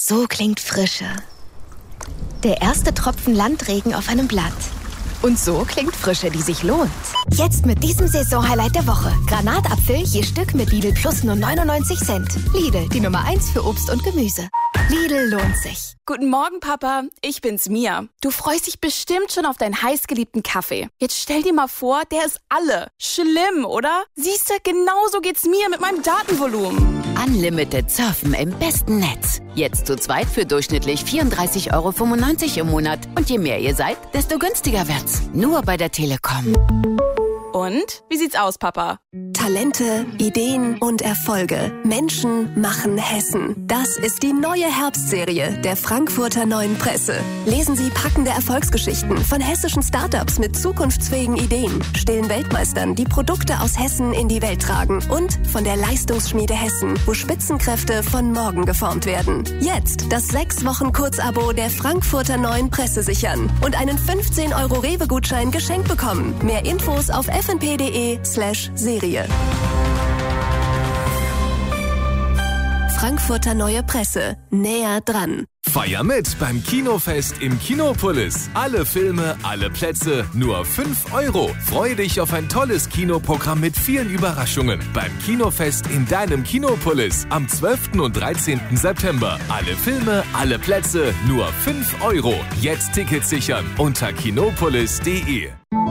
So klingt Frische. Der erste Tropfen Landregen auf einem Blatt. Und so klingt Frische, die sich lohnt. Jetzt mit diesem Saisonhighlight der Woche. Granatapfel je Stück mit Lidl Plus nur 99 Cent. Lidl, die Nummer 1 für Obst und Gemüse. Lidl lohnt sich. Guten Morgen, Papa. Ich bin's, Mia. Du freust dich bestimmt schon auf deinen heißgeliebten Kaffee. Jetzt stell dir mal vor, der ist alle. Schlimm, oder? Siehst du, genauso geht's mir mit meinem Datenvolumen. Unlimited Surfen im besten Netz. Jetzt zu zweit für durchschnittlich 34,95 € im Monat. Und je mehr ihr seid, desto günstiger wird's. Nur bei der Telekom. Und? Wie sieht's aus, Papa? Talente, Ideen und Erfolge. Menschen machen Hessen. Das ist die neue Herbstserie der Frankfurter Neuen Presse. Lesen Sie packende Erfolgsgeschichten von hessischen Startups mit zukunftsfähigen Ideen, stillen Weltmeistern, die Produkte aus Hessen in die Welt tragen und von der Leistungsschmiede Hessen, wo Spitzenkräfte von morgen geformt werden. Jetzt das 6-Wochen-Kurzabo der Frankfurter Neuen Presse sichern und einen 15 € Rewe-Gutschein geschenkt bekommen. Mehr Infos auf fnp.de/Serie. Frankfurter Neue Presse. Näher dran. Feier mit beim Kinofest im Kinopolis. Alle Filme, alle Plätze, nur 5 €. Freu dich auf ein tolles Kinoprogramm mit vielen Überraschungen. Beim Kinofest in deinem Kinopolis am 12. und 13. September. Alle Filme, alle Plätze, nur 5 €. Jetzt Tickets sichern unter kinopolis.de.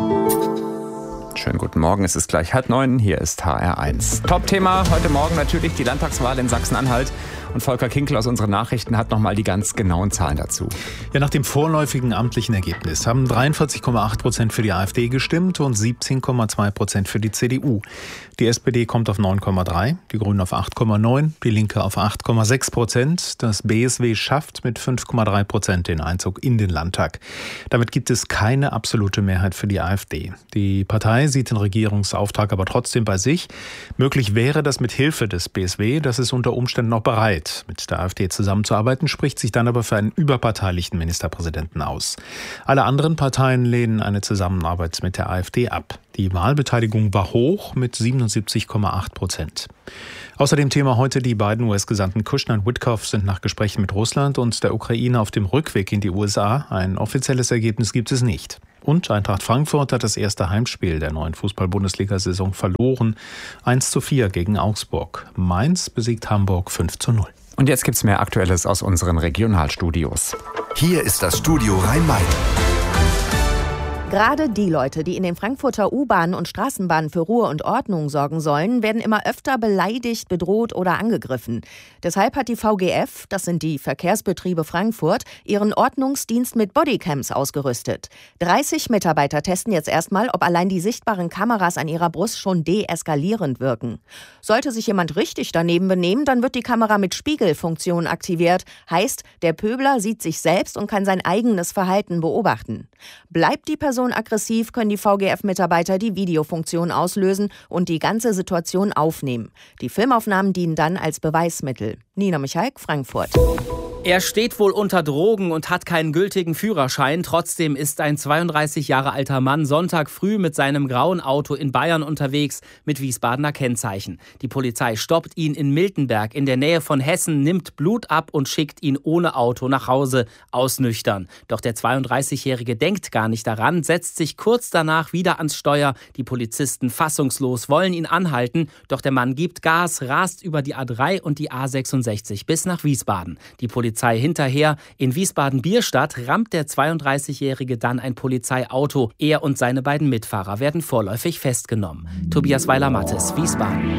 Schönen guten Morgen, es ist gleich 8:30, hier ist HR1. Top-Thema heute Morgen natürlich die Landtagswahl in Sachsen-Anhalt. Und Volker Kinkel aus unseren Nachrichten hat nochmal die ganz genauen Zahlen dazu. Ja, nach dem vorläufigen amtlichen Ergebnis haben 43,8% für die AfD gestimmt und 17,2% für die CDU. Die SPD kommt auf 9,3%, die Grünen auf 8,9%, die Linke auf 8,6%. Das BSW schafft mit 5,3% den Einzug in den Landtag. Damit gibt es keine absolute Mehrheit für die AfD. Die Partei sieht den Regierungsauftrag aber trotzdem bei sich. Möglich wäre das mit Hilfe des BSW, das ist unter Umständen auch bereit, mit der AfD zusammenzuarbeiten, spricht sich dann aber für einen überparteilichen Ministerpräsidenten aus. Alle anderen Parteien lehnen eine Zusammenarbeit mit der AfD ab. Die Wahlbeteiligung war hoch mit 77,8%. Außerdem Thema heute: Die beiden US-Gesandten Kushner und Witkoff sind nach Gesprächen mit Russland und der Ukraine auf dem Rückweg in die USA. Ein offizielles Ergebnis gibt es nicht. Und Eintracht Frankfurt hat das erste Heimspiel der neuen Fußball-Bundesliga-Saison verloren. 1:4 gegen Augsburg. Mainz besiegt Hamburg 5:0. Und jetzt gibt's mehr Aktuelles aus unseren Regionalstudios. Hier ist das Studio Rhein-Main. Gerade die Leute, die in den Frankfurter U-Bahnen und Straßenbahnen für Ruhe und Ordnung sorgen sollen, werden immer öfter beleidigt, bedroht oder angegriffen. Deshalb hat die VGF, das sind die Verkehrsbetriebe Frankfurt, ihren Ordnungsdienst mit Bodycams ausgerüstet. 30 Mitarbeiter testen jetzt erstmal, ob allein die sichtbaren Kameras an ihrer Brust schon deeskalierend wirken. Sollte sich jemand richtig daneben benehmen, dann wird die Kamera mit Spiegelfunktion aktiviert. Heißt, der Pöbler sieht sich selbst und kann sein eigenes Verhalten beobachten. Bleibt die Person aggressiv, können die VGF-Mitarbeiter die Videofunktion auslösen und die ganze Situation aufnehmen. Die Filmaufnahmen dienen dann als Beweismittel. Nina Michalk, Frankfurt. Er steht wohl unter Drogen und hat keinen gültigen Führerschein. Trotzdem ist ein 32 Jahre alter Mann Sonntag früh mit seinem grauen Auto in Bayern unterwegs mit Wiesbadener Kennzeichen. Die Polizei stoppt ihn in Miltenberg in der Nähe von Hessen, nimmt Blut ab und schickt ihn ohne Auto nach Hause, ausnüchtern. Doch der 32-Jährige denkt gar nicht daran, setzt sich kurz danach wieder ans Steuer. Die Polizisten fassungslos wollen ihn anhalten, doch der Mann gibt Gas, rast über die A3 und die A66 bis nach Wiesbaden. Die Polizei hinterher. In Wiesbaden-Bierstadt rammt der 32-Jährige dann ein Polizeiauto. Er und seine beiden Mitfahrer werden vorläufig festgenommen. Tobias Weiler-Mattes, Wiesbaden.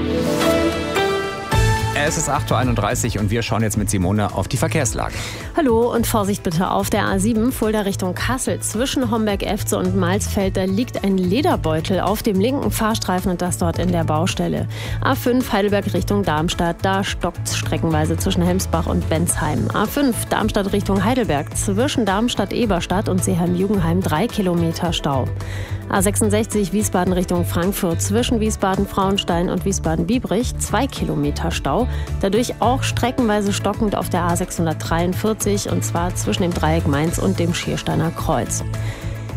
Es ist 8:31 Uhr und wir schauen jetzt mit Simone auf die Verkehrslage. Hallo und Vorsicht bitte auf der A7 Fulda Richtung Kassel. Zwischen Homberg-Efze und Malsfeld, da liegt ein Lederbeutel auf dem linken Fahrstreifen und das dort in der Baustelle. A5 Heidelberg Richtung Darmstadt, da stockt es streckenweise zwischen Hemsbach und Bensheim. A5 Darmstadt Richtung Heidelberg, zwischen Darmstadt-Eberstadt und Seeheim-Jugenheim 3 Kilometer Stau. A66 Wiesbaden Richtung Frankfurt, zwischen Wiesbaden-Frauenstein und Wiesbaden-Biebrich 2 Kilometer Stau. Dadurch auch streckenweise stockend auf der A643 und zwar zwischen dem Dreieck Mainz und dem Schiersteiner Kreuz.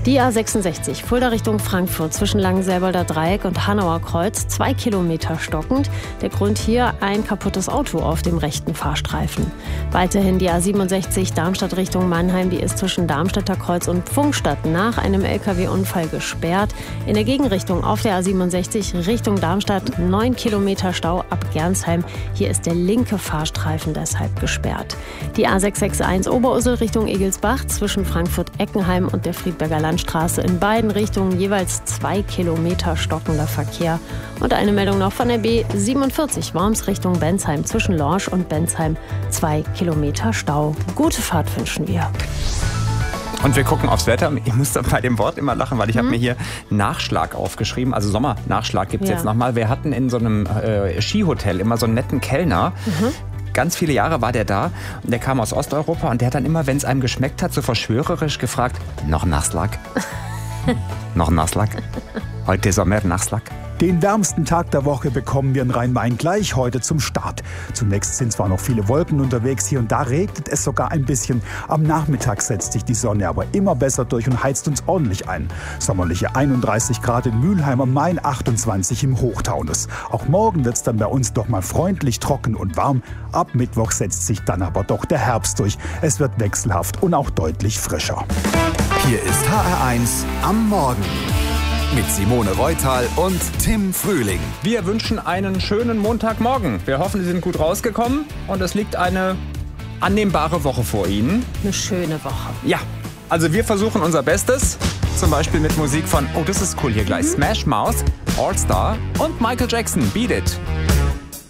Die A66 Fulda Richtung Frankfurt zwischen Langenselbolder Dreieck und Hanauer Kreuz 2 Kilometer stockend. Der Grund hier ein kaputtes Auto auf dem rechten Fahrstreifen. Weiterhin die A67 Darmstadt Richtung Mannheim, die ist zwischen Darmstädter Kreuz und Pfungstadt nach einem LKW-Unfall gesperrt. In der Gegenrichtung auf der A67 Richtung Darmstadt 9 Kilometer Stau ab Gernsheim. Hier ist der linke Fahrstreifen deshalb gesperrt. Die A661 Oberursel Richtung Egelsbach zwischen Frankfurt-Eckenheim und der Friedberger Landstraße in beiden Richtungen jeweils 2 Kilometer stockender Verkehr. Und eine Meldung noch von der B47 Worms Richtung Bensheim zwischen Lorsch und Bensheim 2 Kilometer Stau. Gute Fahrt wünschen wir. Und wir gucken aufs Wetter. Ich muss bei dem Wort immer lachen, weil ich habe mir hier Nachschlag aufgeschrieben. Also Sommernachschlag gibt es jetzt nochmal. Wir hatten in so einem Skihotel immer so einen netten Kellner. Ganz viele Jahre war der da und der kam aus Osteuropa und der hat dann immer, wenn es einem geschmeckt hat, so verschwörerisch gefragt, noch Nachschlag? Noch Nachschlag? Heute Sommer Nachschlag? Den wärmsten Tag der Woche bekommen wir in Rhein-Main gleich heute zum Start. Zunächst sind zwar noch viele Wolken unterwegs, hier und da regnet es sogar ein bisschen. Am Nachmittag setzt sich die Sonne aber immer besser durch und heizt uns ordentlich ein. Sommerliche 31 Grad in Mülheim am Main, 28 im Hochtaunus. Auch morgen wird es dann bei uns doch mal freundlich trocken und warm. Ab Mittwoch setzt sich dann aber doch der Herbst durch. Es wird wechselhaft und auch deutlich frischer. Hier ist HR1 am Morgen. Mit Simone Reutal und Tim Frühling. Wir wünschen einen schönen Montagmorgen. Wir hoffen, Sie sind gut rausgekommen und es liegt eine annehmbare Woche vor Ihnen. Eine schöne Woche. Ja, also wir versuchen unser Bestes. Zum Beispiel mit Musik von, oh, das ist cool hier gleich, Smash Mouth, All Star und Michael Jackson, Beat It.